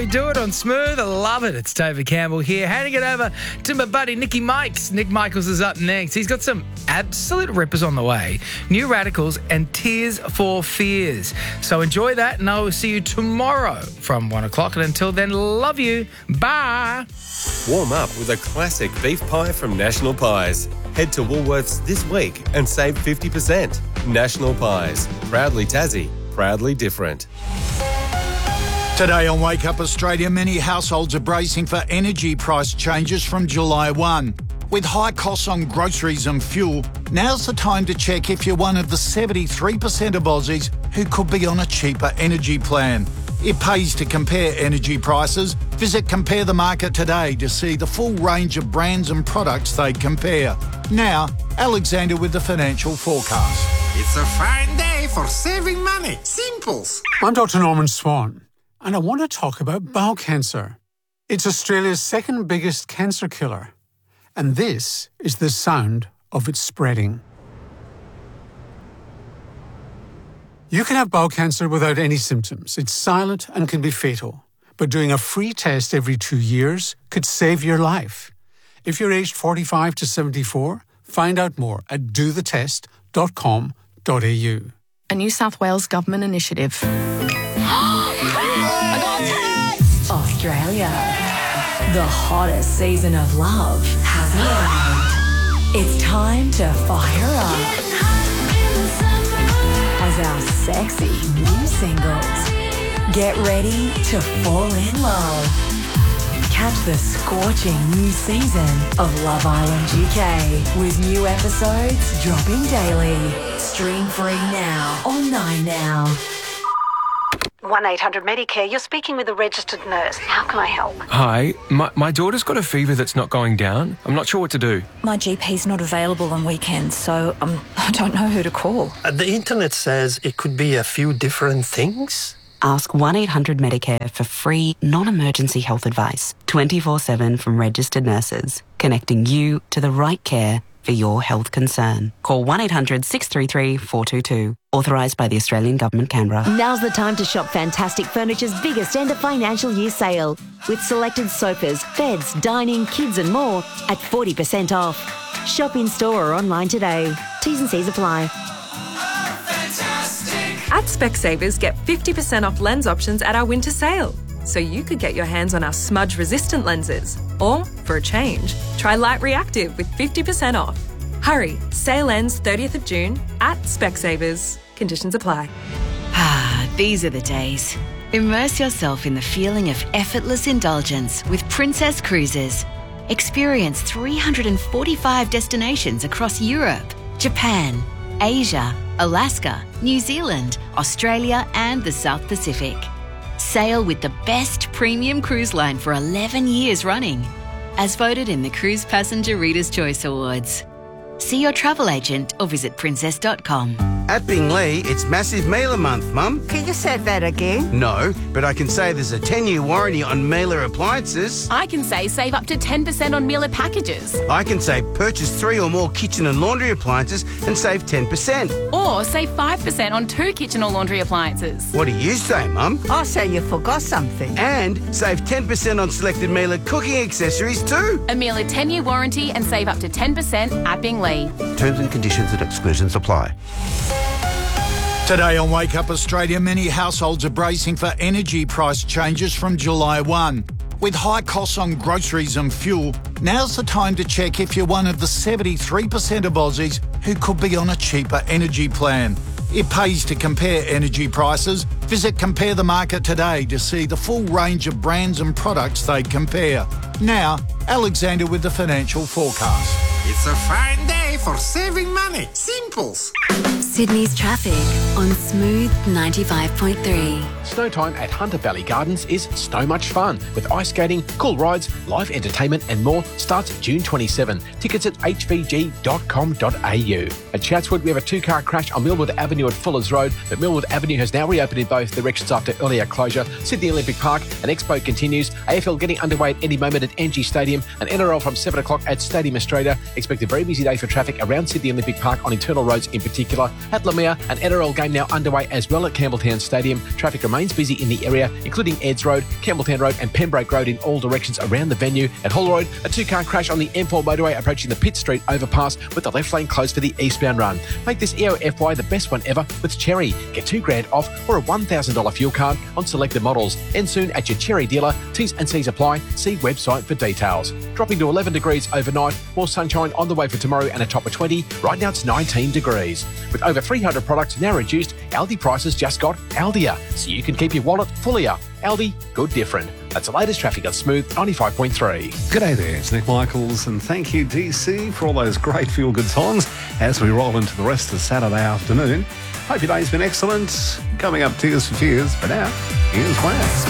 we do it on Smooth. I love it. It's David Campbell here, handing it over to my buddy Nicky Mikes. Nick Michaels is up next. He's got some absolute rippers on the way. New Radicals and Tears for Fears. So enjoy that, and I will see you tomorrow from 1 o'clock. And until then, love you. Bye. Warm up with a classic beef pie from National Pies. Head to Woolworths this week and save 50%. National Pies. Proudly Tassie. Proudly different. Today on Wake Up Australia, many households are bracing for energy price changes from July 1. With high costs on groceries and fuel, now's the time to check if you're one of the 73% of Aussies who could be on a cheaper energy plan. It pays to compare energy prices. Visit Compare the Market today to see the full range of brands and products they compare. Now, Alexander with the financial forecast. It's a fine day for saving money. Simples. I'm Dr. Norman Swan, and I want to talk about bowel cancer. It's Australia's second biggest cancer killer, and this is the sound of it spreading. You can have bowel cancer without any symptoms. It's silent and can be fatal, but doing a free test every 2 years could save your life. If you're aged 45 to 74, find out more at dothetest.com.au. A New South Wales government initiative. Australia. The hottest season of love has arrived. It's time to fire up as our sexy new singles. Get ready to fall in love. Catch the scorching new season of Love Island UK with new episodes dropping daily. Stream free now on 9Now. 1-800-Medicare, you're speaking with a registered nurse. How can I help? Hi, my daughter's got a fever that's not going down. I'm not sure what to do. My GP's not available on weekends, so I don't know who to call. The internet says it could be a few different things. Ask 1-800-Medicare for free, non-emergency health advice, 24/7 from registered nurses, connecting you to the right care for your health concern. Call 1-800-633-422. Authorised by the Australian Government, Canberra. Now's the time to shop Fantastic Furniture's biggest end of financial year sale, with selected sofas, beds, dining, kids and more at 40% off. Shop in store or online today. T's and C's apply. At Specsavers, get 50% off lens options at our winter sale. So you could get your hands on our smudge-resistant lenses. Or, for a change, try Light Reactive with 50% off. Hurry, sale ends 30th of June at Specsavers. Conditions apply. These are the days. Immerse yourself in the feeling of effortless indulgence with Princess Cruises. Experience 345 destinations across Europe, Japan, Asia, Alaska, New Zealand, Australia and the South Pacific. Sail with the best premium cruise line for 11 years running, as voted in the Cruise Passenger Reader's Choice Awards. See your travel agent or visit princess.com. At Binglee, it's Massive Mailer Month, Mum. Can you say that again? No, but I can say there's a 10-year warranty on Mailer appliances. I can say save up to 10% on Mailer packages. I can say purchase 3 or more kitchen and laundry appliances and save 10%. Or save 5% on 2 kitchen or laundry appliances. What do you say, Mum? I say you forgot something. And save 10% on selected Mailer cooking accessories too. A Mailer 10-year warranty and save up to 10% at Binglee. Terms and conditions and exclusions apply. Today on Wake Up Australia, many households are bracing for energy price changes from July 1. With high costs on groceries and fuel, now's the time to check if you're one of the 73% of Aussies who could be on a cheaper energy plan. It pays to compare energy prices. Visit Compare the Market today to see the full range of brands and products they compare. Now, Alexander with the financial forecast. It's a fine day for saving money. Simples. Sydney's traffic on Smooth 95.3. Snow time at Hunter Valley Gardens is so much fun with ice skating, cool rides, live entertainment and more. Starts June 27. Tickets at hvg.com.au. At Chatswood, we have a 2-car crash on Millwood Avenue at Fuller's Road, but Millwood Avenue has now reopened in both directions after earlier closure. Sydney Olympic Park, an expo continues. AFL getting underway at any moment at Angie Stadium, and NRL from 7 o'clock at Stadium Australia. Expect a very busy day for traffic around Sydney Olympic Park on internal roads in particular. At Lamere, an NRL game now underway as well at Campbelltown Stadium. Traffic remains Lanes busy in the area, including Eds Road, Campbelltown Road and Pembroke Road in all directions around the venue. At Hall Road, a 2-car crash on the M4 motorway approaching the Pitt Street overpass with the left lane closed for the eastbound run. Make this EOFY the best one ever with Cherry. Get $2,000 off or a $1,000 fuel card on selected models. End soon at your Cherry dealer. T's and C's apply. See website for details. Dropping to 11 degrees overnight. More sunshine on the way for tomorrow and a top of 20. Right now it's 19 degrees. With over 300 products now reduced, Aldi prices just got Aldier, so you can keep your wallet fullier. Aldi, good different. That's the latest traffic on Smooth 95.3. G'day there, it's Nick Michaels, and thank you, DC, for all those great feel-good songs as we roll into the rest of Saturday afternoon. Hope your day's been excellent. Coming up, Tears for Fears, but now, here's Wax.